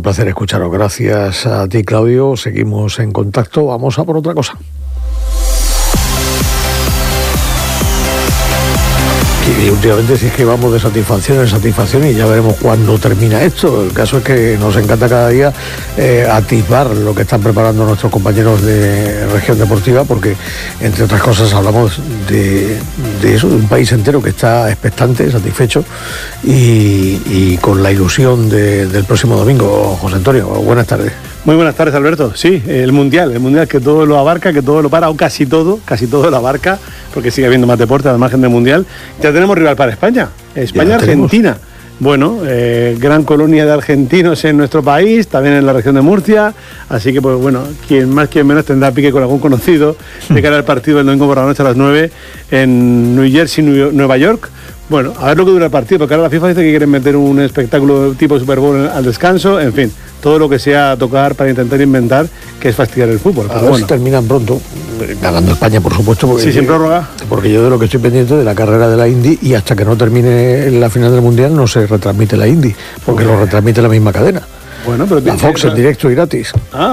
placer escucharos. Gracias a ti, Claudio. Seguimos en contacto. Vamos a por otra cosa. Y últimamente sí es que vamos de satisfacción en satisfacción y ya veremos cuándo termina esto. El caso es que nos encanta cada día atisbar lo que están preparando nuestros compañeros de Región Deportiva, porque entre otras cosas hablamos de eso, de un país entero que está expectante, satisfecho y con la ilusión del próximo domingo. José Antonio, buenas tardes. Muy buenas tardes, Alberto. Sí, el Mundial que todo lo abarca, que todo lo para, o casi todo lo abarca, porque sigue habiendo más deporte al margen del Mundial. Ya tenemos rival para España, España-Argentina. Bueno, gran colonia de argentinos en nuestro país, también en la región de Murcia, así que, pues bueno, quien más, quien menos tendrá pique con algún conocido de cara al partido del domingo por la noche a las 9 en New Jersey, Nueva York. Bueno, a ver lo que dura el partido, porque ahora la FIFA dice que quieren meter un espectáculo tipo Super Bowl al descanso, en fin, todo lo que sea tocar para intentar inventar, que es fastidiar el fútbol. A ver si terminan pronto, ganando España, por supuesto. Porque sí, sin prórroga. Porque yo de lo que estoy pendiente de la carrera de la Indy, y hasta que no termine la final del Mundial no se retransmite la Indy, porque lo retransmite la misma cadena. Bueno, pero la Fox en directo y gratis.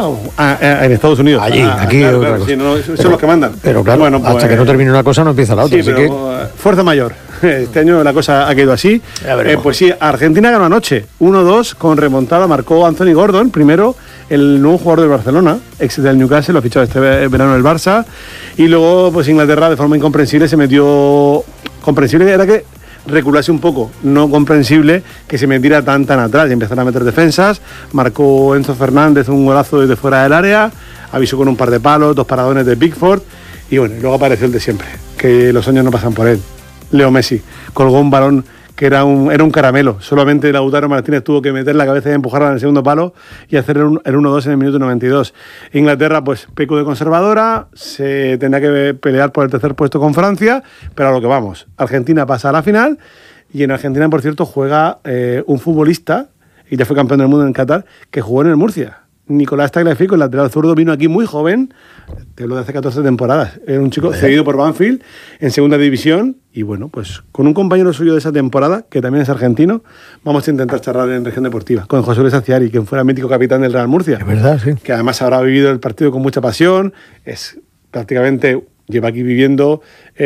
En Estados Unidos. Allí, aquí claro, otra cosa. Sí, no, son los que mandan. Pero claro, bueno, pues, hasta que no termine una cosa no empieza la otra. Sí, así pero que... fuerza mayor. Este año la cosa ha quedado así. Pues sí, Argentina ganó anoche 1-2 con remontada, marcó Anthony Gordon, primero el nuevo jugador del Barcelona, ex del Newcastle, lo ha fichado este verano el Barça, y luego pues Inglaterra de forma incomprensible se metió, comprensible era que reculase un poco, no comprensible que se metiera tan atrás y empezaron a meter defensas. Marcó Enzo Fernández un golazo desde fuera del área, avisó con un par de palos, 2 paradones de Pickford, y bueno, luego apareció el de siempre, que los años no pasan por él. Leo Messi colgó un balón que era un caramelo. Solamente Lautaro Martínez tuvo que meter la cabeza y empujarla en el segundo palo y hacer el 1-2 en el minuto 92. Inglaterra, pues, peco de conservadora, se tendrá que pelear por el tercer puesto con Francia, pero a lo que vamos. Argentina pasa a la final y en Argentina, por cierto, juega un futbolista, y ya fue campeón del mundo en Qatar, que jugó en el Murcia. Nicolás Tagliafico, el lateral zurdo, vino aquí muy joven, te hablo de hace 14 temporadas. Era un chico cedido por Banfield en segunda división y bueno, pues con un compañero suyo de esa temporada, que también es argentino, vamos a intentar charlar en Región Deportiva, con José Luis Aciari, quien fuera mítico capitán del Real Murcia. Es verdad, sí. Que además habrá vivido el partido con mucha pasión, es prácticamente, lleva aquí viviendo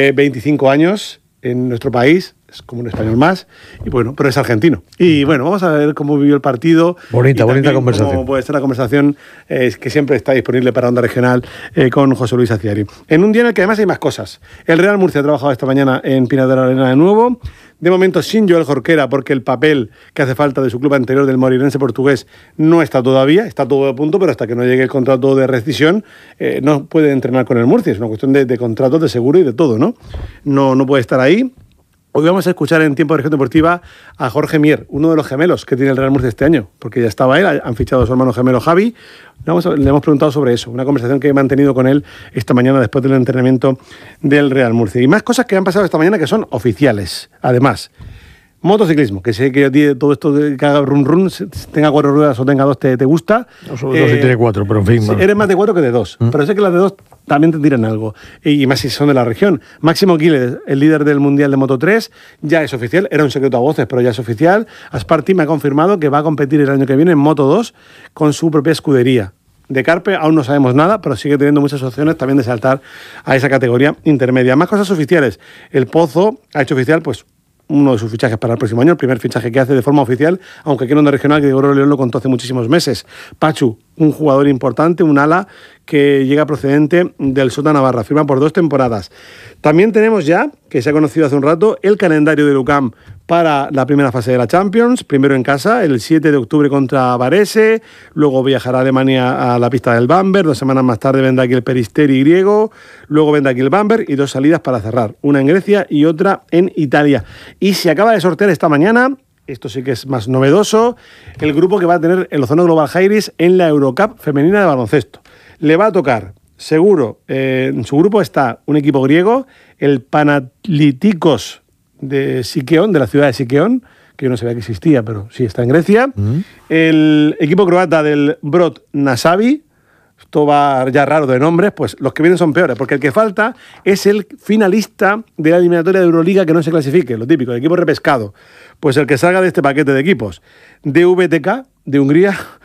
25 años en nuestro país, es como un español más, y bueno, pero es argentino. Y bueno, vamos a ver cómo vivió el partido. Bonita conversación. Cómo puede ser la conversación que siempre está disponible para Onda Regional con José Luis Aciari. En un día en el que además hay más cosas. El Real Murcia ha trabajado esta mañana en Pinar de la Arena de nuevo. De momento sin Joel Jorquera, porque el papel que hace falta de su club anterior, del moreirense portugués, no está todavía, está todo a punto, pero hasta que no llegue el contrato de rescisión, no puede entrenar con el Murcia. Es una cuestión de contratos, de seguro y de todo, ¿no? No puede estar ahí. Hoy vamos a escuchar en Tiempo de Región Deportiva a Jorge Mier, uno de los gemelos que tiene el Real Murcia este año, porque ya estaba él, han fichado a su hermano gemelo Javi. Le hemos preguntado sobre eso, una conversación que he mantenido con él esta mañana después del entrenamiento del Real Murcia. Y más cosas que han pasado esta mañana que son oficiales, además. Motociclismo, que sé que a ti todo esto de que haga run run, tenga 4 ruedas o tenga 2 te gusta. No, solo 2 si tiene 4, pero en fin. Sí, eres más de 4 que de 2, pero sé que las de 2 también te tiran algo, y más si son de la región. Máximo Giles, el líder del Mundial de Moto 3, ya es oficial, era un secreto a voces, pero ya es oficial. Asparti me ha confirmado que va a competir el año que viene en Moto 2 con su propia escudería. De Carpe aún no sabemos nada, pero sigue teniendo muchas opciones también de saltar a esa categoría intermedia. Más cosas oficiales. El Pozo ha hecho oficial, pues, uno de sus fichajes para el próximo año, el primer fichaje que hace de forma oficial, aunque aquí en Onda Regional, que Gregorio León lo contó hace muchísimos meses. Pachu, un jugador importante, un ala que llega procedente del Sota Navarra, firma por 2 temporadas. También tenemos ya, que se ha conocido hace un rato, el calendario de UCAM para la primera fase de la Champions, primero en casa, el 7 de octubre contra Varese, luego viajará a Alemania a la pista del Bamberg, 2 semanas más tarde vendrá aquí el Peristeri griego, luego vendrá aquí el Bamberg y 2 salidas para cerrar, una en Grecia y otra en Italia. Y se acaba de sortear esta mañana, esto sí que es más novedoso, el grupo que va a tener el Ozono Global Jairis en la Eurocup femenina de baloncesto. Le va a tocar, seguro, en su grupo está un equipo griego, el Panatlitikos de Sikeón, de la ciudad de Sikeón, que yo no sabía que existía, pero sí está en Grecia. El equipo croata del Brod Nasavi, esto va ya raro de nombres, pues los que vienen son peores, porque el que falta es el finalista de la eliminatoria de Euroliga que no se clasifique, lo típico, el equipo repescado. Pues el que salga de este paquete de equipos, DVTK, de Hungría,